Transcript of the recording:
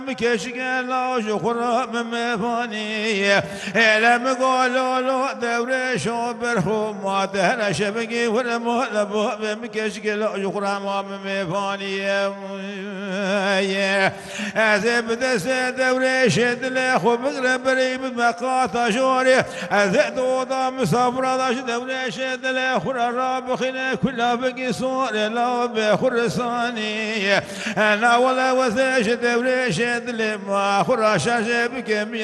كشقلا شخرا ممفاني لم قالوا دوري شوبرهم ما تهنا شبقي ولا مهلب بمكشقلا شخرا ما ممفاني أذب دس دوري شد لخو بقرب بريب مقاطع شوري أذد وضام صبر داش دوري شد لخو الراب خنا كلها بقي صور لا بخرساني أنا ولا وثاش دوري شد لما خراشة بكم